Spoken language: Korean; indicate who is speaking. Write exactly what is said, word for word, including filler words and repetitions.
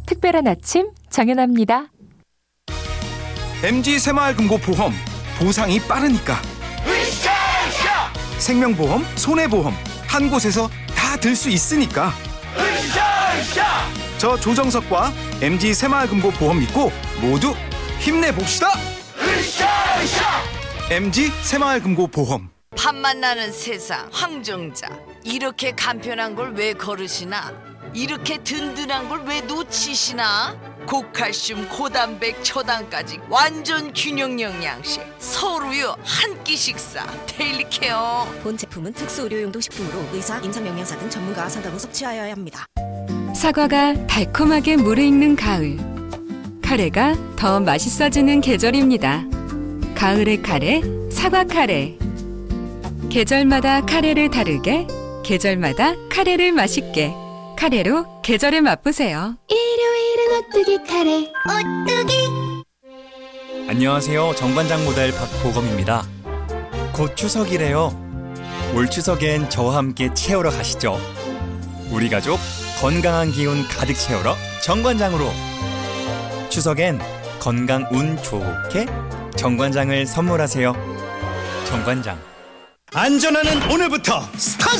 Speaker 1: 특별한 아침 정연아입니다.
Speaker 2: 엠지 새마을금고보험 보상이 빠르니까
Speaker 3: 으쌰으쌰!
Speaker 2: 생명보험, 손해보험 한 곳에서 다 들 수 있으니까
Speaker 3: 으쌰으쌰!
Speaker 2: 저 조정석과 엠지 새마을금고보험 믿고 모두 힘내봅시다.
Speaker 3: 으쌰으쌰!
Speaker 2: 엠지 새마을금고보험.
Speaker 4: 팝만 나는 세상 황정자, 이렇게 간편한 걸 왜 거르시나? 이렇게 든든한 걸 왜 놓치시나? 고칼슘, 고단백, 초당까지 완전 균형 영양식 서울우유 한 끼 식사 데일리케어.
Speaker 5: 본 제품은 특수 의료용도 식품으로 의사, 임상영양사 등 전문가와 상담 후 섭취하여야 합니다.
Speaker 1: 사과가 달콤하게 무르익는 가을. 카레가 더 맛있어지는 계절입니다. 가을의 카레, 사과 카레. 계절마다 카레를 다르게, 계절마다 카레를 맛있게. 카레로 계절을 맛보세요.
Speaker 6: 일요일은 오뚜기 카레. 오뚜기.
Speaker 7: 안녕하세요. 정관장 모델 박보검입니다. 곧 추석이래요. 올 추석엔 저와 함께 채우러 가시죠. 우리 가족 건강한 기운 가득 채우러 정관장으로. 추석엔 건강 운 좋게 정관장을 선물하세요. 정관장.
Speaker 8: 안전하는 오늘부터 스타트!